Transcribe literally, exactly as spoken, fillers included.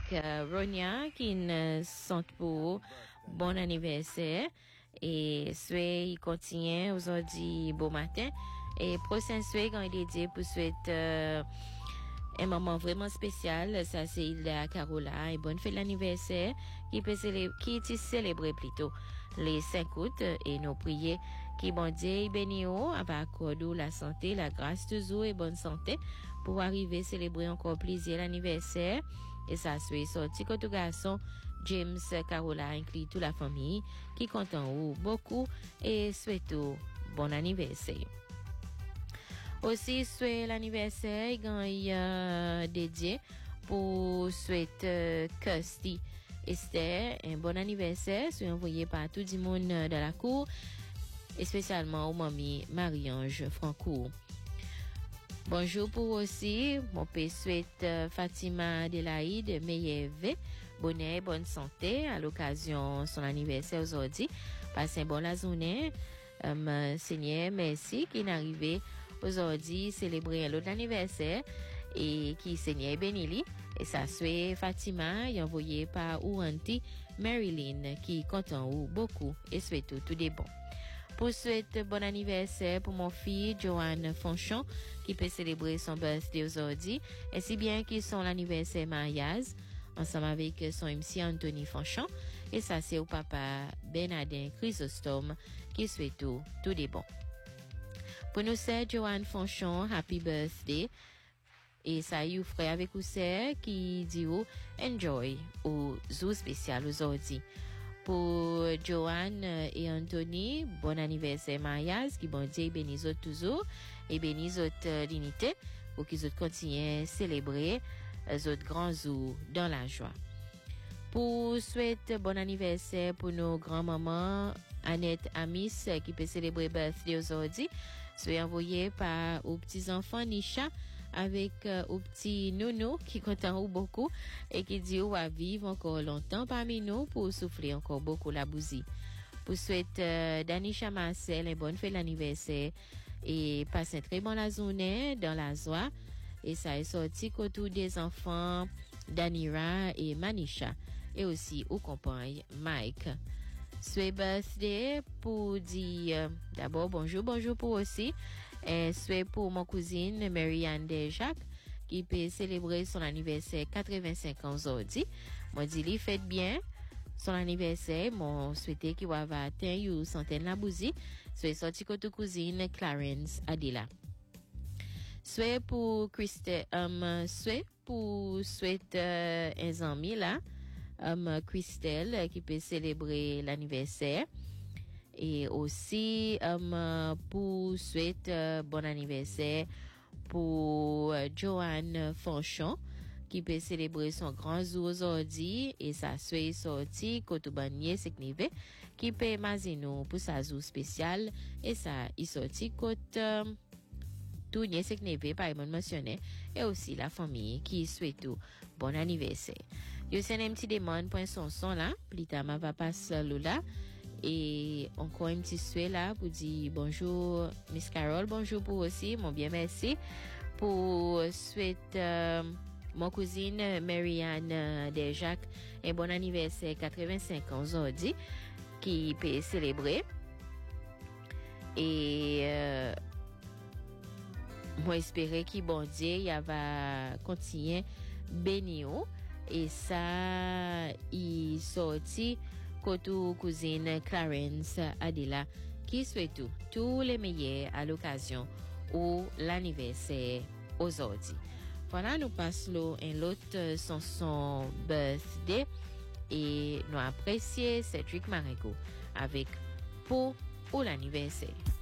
euh, Ronia qui ne sent pour bon anniversaire et souhait il continue aujourd'hui beau matin et prochain souhait quand il est dédié pour souhaiter euh, un moment vraiment spécial, ça c'est Hilda Carola et bonne fête l'anniversaire qui peut célébrer, qui est célébré plutôt les cinq août et nous prier qui bon Dieu bénio accorde la santé, la grâce toujours et bonne santé pour arriver célébrer encore plaisir l'anniversaire et ça soit sorti que tout garçon James Carola inclut toute la famille qui content ou beaucoup et souhaite bon anniversaire. Aussi, souhait l'anniversaire, il a dédié pour souhaiter Kirsty Esther un bon anniversaire, soit envoyé par tout le monde de la cour, et spécialement aux mamies Marie-Ange Francourt. Bonjour pour aussi, mon père souhaite Fatima Adelaide Meyeve, bonheur, bonne santé à l'occasion de son anniversaire aujourd'hui. Passez un bon la journée, um, Seigneur, merci qui est arrivé aujourd'hui célébrer l'autre anniversaire et qui Seigneur bénili et ça soit Fatima et envoyé par Ouanti Marilyn qui content ou beaucoup et souhaite tout des bons. Pour souhaiter bon anniversaire pour mon fils Joanne Fonchon qui peut célébrer son birthday aujourd'hui et si bien qu'ils sont l'anniversaire mariage ensemble avec son M C Anthony Fonchon et ça c'est au papa Bernardin Chrysostome qui souhaite tout, tout des bons. Pour nous, c'est Joanne Fonchon, happy birthday. Et ça y est, frère avec vous, c'est qui dit ou enjoy ou zou spécial aujourd'hui. Pour Joanne et Anthony, bon anniversaire mariage, qui bon Dieu bénisse toujours et bénisse votre dignité pour qu'ils autres continuent à célébrer les autres grands jours dans la joie. Pour souhaiter bon anniversaire pour nos grands-mamans, Annette Amis qui peut célébrer birthday aujourd'hui, soit envoyé par aux petits-enfants Nisha avec euh, aux petits Nono qui content beaucoup et qui dit ou à vivre encore longtemps parmi nous pour souffler encore beaucoup la bousie. Pour souhaiter euh, Danisha Marcel une bonne fête l'anniversaire et passer une très bonne journée dans la joie et ça est sorti autour des enfants Danira et Manisha et aussi aux compagnes Mike. Souhait birthday pour dire euh, d'abord bonjour, bonjour pour aussi. Et souhait pour mon cousine Marianne Desjacques qui peut célébrer son anniversaire quatre-vingt-cinq ans aujourd'hui. Moi dis lui faites bien son anniversaire. Mon souhaité qu'il va atteindre une centaine la bousie. Souhait sorti côté cousine Clarence Adila. Souhait pour Christelle, um, souhait pour souhait euh, un ami là. Um, Christelle qui peut célébrer l'anniversaire et aussi um, pour souhaiter uh, bon anniversaire pour uh, Joanne Fonchon qui peut célébrer son grand jour aujourd'hui et ça soit sorti côté banier Seknive qui peut imaginer pour sa jour spécial et ça il sorti côté um, tout n'y c'est que par exemple mentionné et aussi la famille qui souhaite tout bon anniversaire. Yo c'est un petit demande point son son là, plus tard ma va passer là et encore un petit souhait là pour dire bonjour Miss Carol, bonjour pour aussi mon bien merci pour souhaiter euh, mon cousine Marianne Desjacques un bon anniversaire quatre-vingt-cinq ans aujourd'hui qui peut célébrer et euh, moi espérer qu'il bon Dieu il va continuer bénir et ça il sorti côté cousine Clarence Adela qui souhaite tout, tous les meilleurs à l'occasion ou l'anniversaire aujourd'hui. Voilà, nous passons un autre son son birthday et nous apprécions Cédric Marigot avec pour ou l'anniversaire.